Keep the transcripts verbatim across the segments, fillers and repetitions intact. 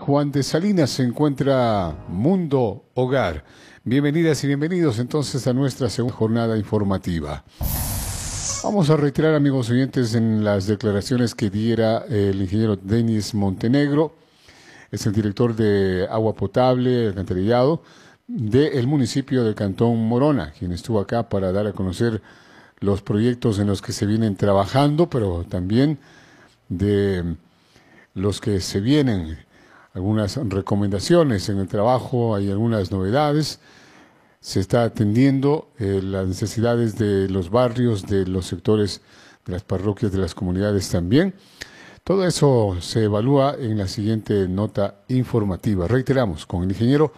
Juan de Salinas se encuentra Mundo Hogar. Bienvenidas y bienvenidos entonces a nuestra segunda jornada informativa. Vamos a reiterar, amigos oyentes, en las declaraciones que diera el ingeniero Denis Montenegro, es el director de agua potable, alcantarillado, del municipio del Cantón Morona, quien estuvo acá para dar a conocer los proyectos en los que se vienen trabajando, pero también de los que se vienen, algunas recomendaciones en el trabajo, hay algunas novedades. Se está atendiendo eh, las necesidades de los barrios, de los sectores, de las parroquias, de las comunidades también. Todo eso se evalúa en la siguiente nota informativa. Reiteramos, con el ingeniero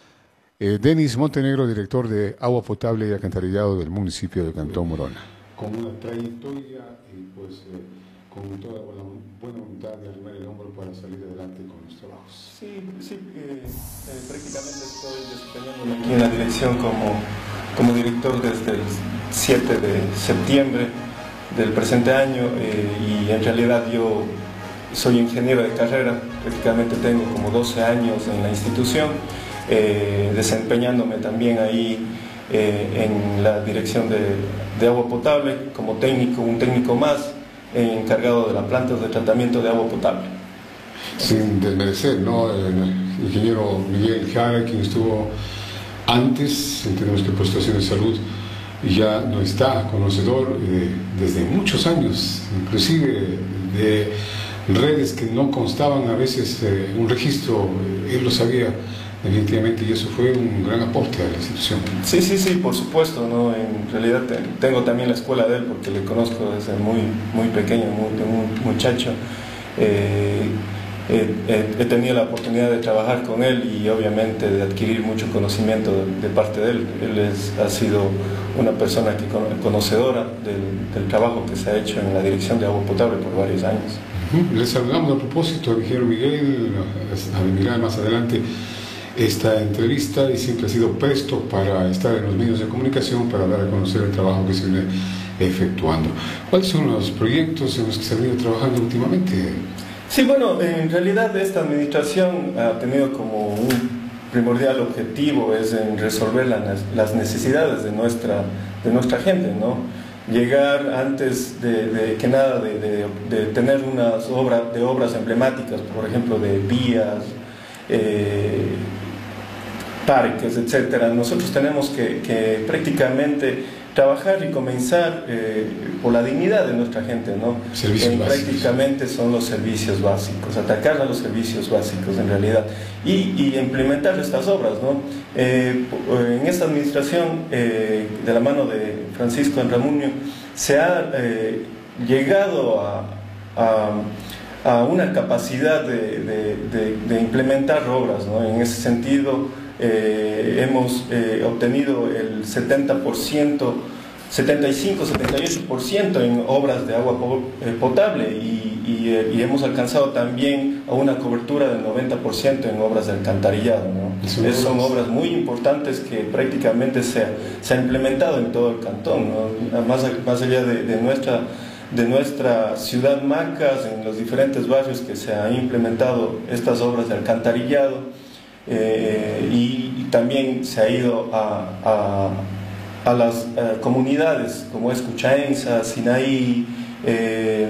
eh, Denis Montenegro, director de agua potable y alcantarillado del municipio de Cantón Morona. Con una trayectoria y pues eh, con toda la buena voluntad de armar el hombro para salir adelante con los trabajos. Sí, sí eh, eh, prácticamente estoy desempeñándome aquí en la dirección como, como director desde el siete de septiembre del presente año eh, y en realidad yo soy ingeniero de carrera, prácticamente tengo como doce años en la institución, eh, desempeñándome también ahí eh, en la dirección de, de agua potable como técnico, un técnico más eh, encargado de la planta de tratamiento de agua potable. Sin desmerecer, ¿no? El ingeniero Miguel Jara, quien estuvo antes, entendemos que prestación de salud ya no está conocedor eh, desde muchos años, inclusive de redes que no constaban a veces eh, un registro, eh, él lo sabía definitivamente y eso fue un gran aporte a la institución. Sí, sí, sí, por supuesto, ¿no? En realidad tengo también la escuela de él porque le conozco desde muy, muy pequeño, muy, de muy muchacho. Eh, eh, eh, he tenido la oportunidad de trabajar con él y obviamente de adquirir mucho conocimiento de, de parte de él. Él es, ha sido una persona que conocedora del, del trabajo que se ha hecho en la dirección de agua potable por varios años. Uh-huh. Le saludamos a propósito al ingeniero Miguel, a mirar más adelante esta entrevista y siempre ha sido presto para estar en los medios de comunicación para dar a conocer el trabajo que se viene efectuando. ¿Cuáles son los proyectos en los que se ha venido trabajando últimamente? Sí, bueno, en realidad esta administración ha tenido como un primordial objetivo es en resolver la, las necesidades de nuestra, de nuestra gente, ¿no? Llegar antes de, de que nada de, de, de tener unas obras de obras emblemáticas, por ejemplo de vías, eh, parques, etcétera. Nosotros tenemos que, que prácticamente trabajar y comenzar eh, por la dignidad de nuestra gente, ¿no? Servicios eh, básicos. Prácticamente son los servicios básicos, atacar a los servicios básicos en realidad y, y implementar estas obras, ¿no? Eh, en esta administración, eh, de la mano de Francisco Enramunio, se ha eh, llegado a, a, a una capacidad de, de, de, de implementar obras, ¿no? En ese sentido, Eh, hemos eh, obtenido el setenta por ciento, setenta y cinco, setenta y ocho por ciento en obras de agua potable y, y, eh, y hemos alcanzado también a una cobertura del noventa por ciento en obras de alcantarillado, ¿no? Es, son obras muy importantes que prácticamente se, se ha implementado en todo el cantón, ¿no? Más, más allá de, de nuestra de nuestra ciudad Macas, en los diferentes barrios que se han implementado estas obras de alcantarillado. Eh, y, y también se ha ido a, a, a las eh, comunidades como es Cuchaenza, Sinaí, eh,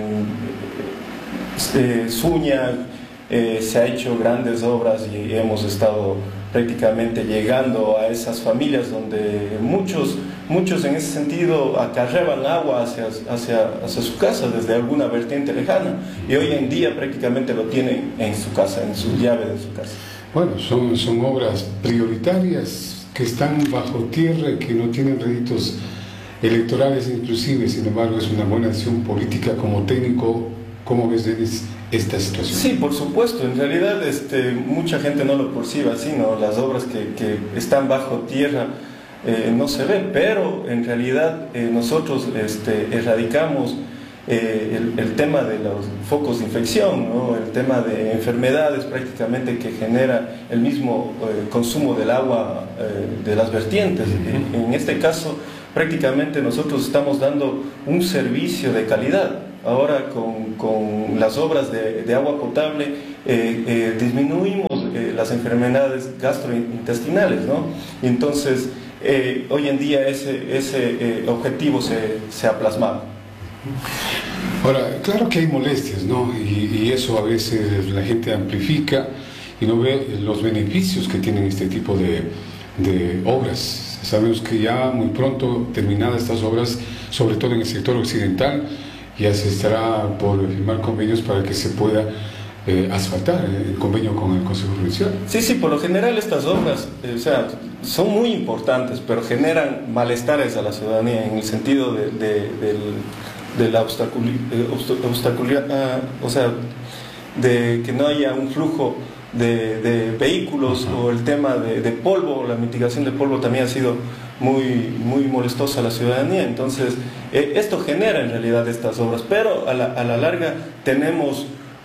eh, Suña, eh, se ha hecho grandes obras y hemos estado prácticamente llegando a esas familias donde muchos, muchos en ese sentido acarreaban agua hacia, hacia, hacia su casa desde alguna vertiente lejana y hoy en día prácticamente lo tienen en su casa, en su llave de su casa. Bueno, son, son obras prioritarias que están bajo tierra y que no tienen réditos electorales inclusive, sin embargo es una buena acción política. Como técnico, ¿cómo ves, Denis, esta situación? Sí, por supuesto, en realidad este, mucha gente no lo percibe así, ¿no? Las obras que, que están bajo tierra eh, no se ven, pero en realidad eh, nosotros este, erradicamos Eh, el, el tema de los focos de infección, ¿no? El tema de enfermedades prácticamente que genera el mismo eh, consumo del agua eh, de las vertientes. Uh-huh. En, en este caso prácticamente nosotros estamos dando un servicio de calidad. Ahora con, con las obras de, de agua potable eh, eh, disminuimos las enfermedades gastrointestinales, ¿no? Y entonces, eh, hoy en día ese, ese eh, objetivo se, se ha plasmado. Ahora, claro que hay molestias, ¿no? Y, y eso a veces la gente amplifica y no ve los beneficios que tienen este tipo de, de obras. Sabemos que ya muy pronto, terminadas estas obras, sobre todo en el sector occidental, ya se estará por firmar convenios para que se pueda eh, asfaltar el convenio con el Consejo Provincial. Sí, sí, por lo general estas obras, eh, o sea, son muy importantes, pero generan malestares a la ciudadanía en el sentido de, de, del, de la obstaculidad, o sea, de que no haya un flujo de, de vehículos. Uh-huh. O el tema de, de polvo, la mitigación de polvo también ha sido muy, muy molestosa a la ciudadanía. Entonces, eh, esto genera en realidad estas obras, pero a la, a la larga tenemos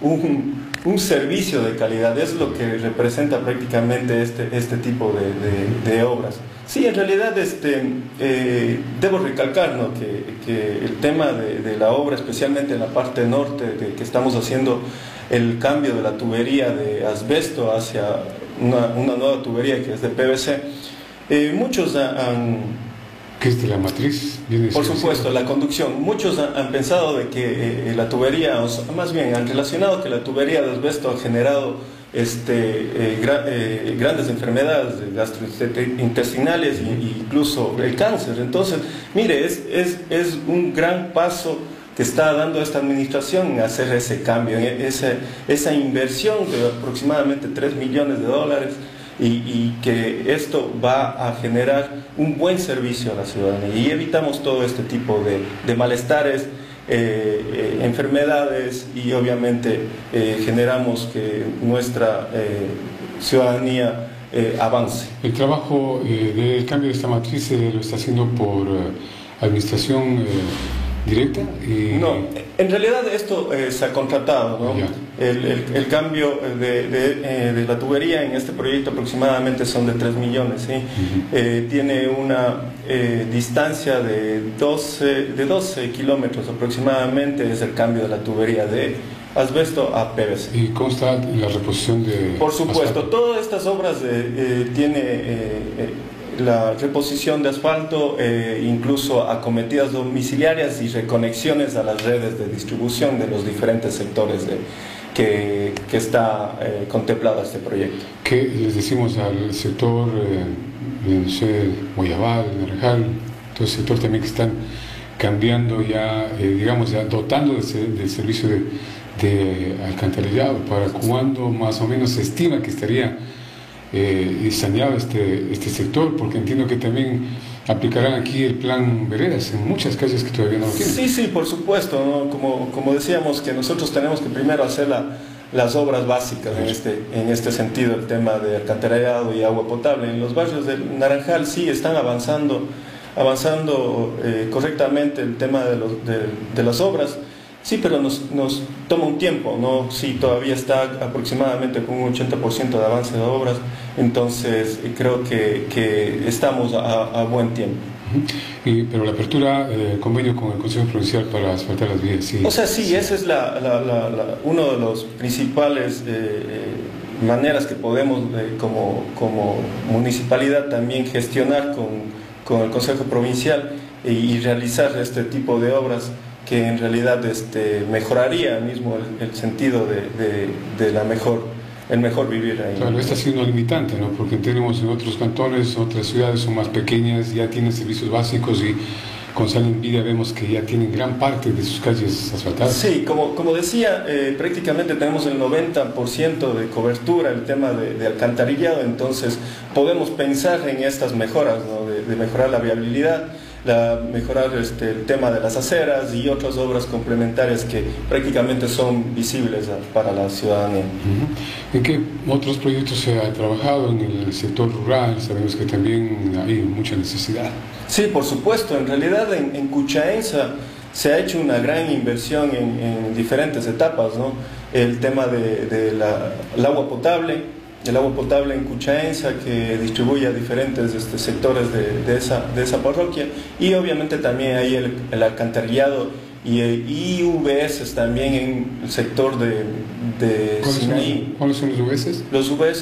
un, un servicio de calidad, es lo que representa prácticamente este, este tipo de, de, de obras. Sí, en realidad este, eh, debo recalcar, ¿no?, que, que el tema de, de la obra, especialmente en la parte norte, de que estamos haciendo el cambio de la tubería de asbesto hacia una, una nueva tubería que es de P V C, eh, muchos han... ¿Qué es de la matriz? Por supuesto, la conducción. Muchos han, han pensado de que eh, la tubería, o sea, más bien han relacionado que la tubería de asbesto ha generado este, eh, gra, eh, grandes enfermedades gastrointestinales e incluso el cáncer. Entonces, mire, es, es, es un gran paso que está dando esta administración en hacer ese cambio, esa, esa inversión de aproximadamente tres millones de dólares, y, y que esto va a generar un buen servicio a la ciudadanía y evitamos todo este tipo de, de malestares, eh, eh, enfermedades, y obviamente eh, generamos que nuestra eh, ciudadanía eh, avance. El trabajo eh, del cambio de esta matriz eh, lo está haciendo por eh, administración eh, directa. Y... No, en realidad esto eh, se ha contratado, ¿no? El, el, el cambio de, de, eh, de la tubería en este proyecto aproximadamente son de tres millones, ¿sí? Uh-huh. eh, tiene una eh, distancia de doce, de doce kilómetros aproximadamente, es el cambio de la tubería de asbesto a P V C. ¿Y consta la reposición de...? Por supuesto, asfalto. Todas estas obras eh, eh, tiene... Eh, eh, la reposición de asfalto, eh, incluso acometidas domiciliarias y reconexiones a las redes de distribución de los diferentes sectores de, que, que está eh, contemplado este proyecto. ¿Qué les decimos al sector, eh, no sé, Guayabal, Naranjal, todo el sector también que están cambiando ya, eh, digamos, ya dotando del de servicio de, de alcantarillado? ¿Para cuándo más o menos se estima que estaría Eh, saneado este, este sector? Porque entiendo que también aplicarán aquí el plan veredas en muchas calles que todavía no lo tienen. Sí, sí, por supuesto, ¿no? Como, como decíamos, que nosotros tenemos que primero hacer la, las obras básicas en este, en este sentido, el tema de alcantarillado y agua potable. En los barrios del Naranjal sí están avanzando, avanzando eh, correctamente el tema de, los, de, de las obras. Sí, pero nos, nos toma un tiempo, ¿no? Sí, todavía está aproximadamente con un ochenta por ciento de avance de obras, entonces creo que, que estamos a, a buen tiempo. Uh-huh. Y, pero la apertura del eh, convenio con el Consejo Provincial para asfaltar las vías, sí. O sea, sí, sí. Esa es la, la, la, la, uno de los principales eh, maneras que podemos eh, como, como municipalidad también gestionar con, con el Consejo Provincial y, y realizar este tipo de obras, que en realidad este, mejoraría mismo el, el sentido de, de, de la mejor, el mejor vivir ahí. Claro, está siendo limitante, ¿no? Porque tenemos en otros cantones, otras ciudades son más pequeñas, ya tienen servicios básicos, y con Sal en Vida vemos que ya tienen gran parte de sus calles asfaltadas. Sí, como, como decía, eh, prácticamente tenemos el noventa por ciento de cobertura, el tema de, de alcantarillado, entonces podemos pensar en estas mejoras, ¿no? de, de mejorar la viabilidad, La, mejorar este, el tema de las aceras y otras obras complementarias que prácticamente son visibles a, para la ciudadanía. Uh-huh. ¿En qué otros proyectos se ha trabajado en el sector rural? Sabemos que también hay mucha necesidad. Sí, por supuesto. En realidad en, en Cuchaenza se ha hecho una gran inversión en, en diferentes etapas, ¿no? El tema de, de la, el agua potable, el agua potable en Cuchaenza, que distribuye a diferentes este, sectores de, de, esa, de esa parroquia, y obviamente también hay el, el alcantarillado y, y U V S también en el sector de, de ¿Cuáles Sinaí. Son, ¿Cuáles son los U V S? Los U V S